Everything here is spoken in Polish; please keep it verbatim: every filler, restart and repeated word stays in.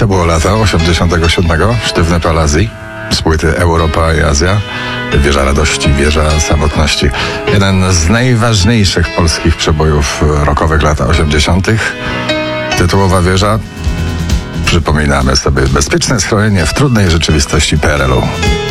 To było lata osiemdziesiątego siódmego. Sztywny Pal Azji z płyty Europa i Azja. Wieża radości, wieża samotności. Jeden z najważniejszych polskich przebojów rockowych lat osiemdziesiątych. Tytułowa wieża. Przypominamy sobie bezpieczne schronienie w trudnej rzeczywistości P R L u.